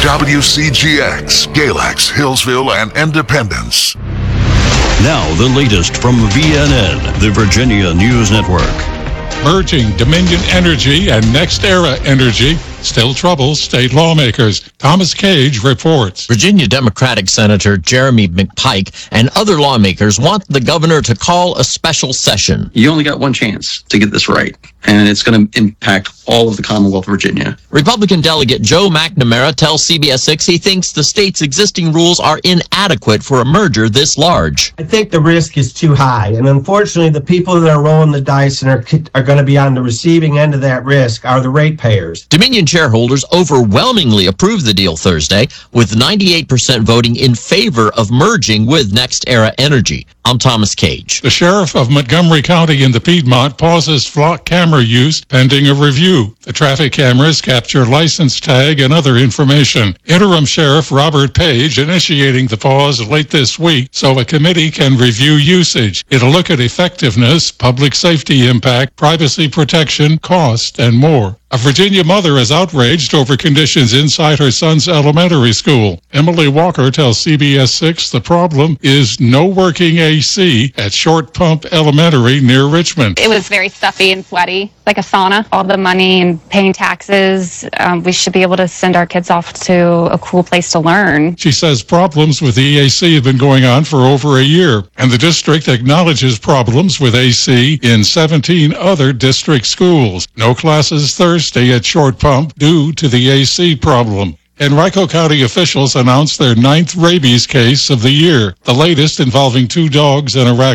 WCGX, Galax, Hillsville, and Independence. Now the latest from VNN, the Virginia News Network. Merging Dominion Energy and NextEra Energy still troubles state lawmakers. Thomas Cage reports. Virginia Democratic Senator Jeremy McPike and other lawmakers want the governor to call a special session. You only got one chance to get this right, and it's going to impact all of the Commonwealth of Virginia. Republican delegate Joe McNamara tells CBS 6 he thinks the state's existing rules are inadequate for a merger this large. I think the risk is too high, and unfortunately the people that are rolling the dice and are going to be on the receiving end of that risk are the ratepayers. Dominion shareholders overwhelmingly approved the deal Thursday, with 98% voting in favor of merging with NextEra Energy. I'm Thomas Cage. The sheriff of Montgomery County in the Piedmont pauses flock camera use pending a review. The traffic cameras capture license tag and other information. Interim Sheriff Robert Page initiating the pause late this week so a committee can review usage. It'll look at effectiveness, public safety impact, privacy protection, cost, and more. A Virginia mother is outraged over conditions inside her son's elementary school. Emily Walker tells CBS 6 the problem is no working AC at Short Pump Elementary near Richmond. It was very stuffy and sweaty, like a sauna. All the money and paying taxes, we should be able to send our kids off to a cool place to learn. She says problems with the AC have been going on for over a year, and the district acknowledges problems with AC in 17 other district schools. No classes Thursday at Short Pump due to the AC problem. Henrico County officials announced their 9th rabies case of the year, the latest involving 2 dogs and a raccoon.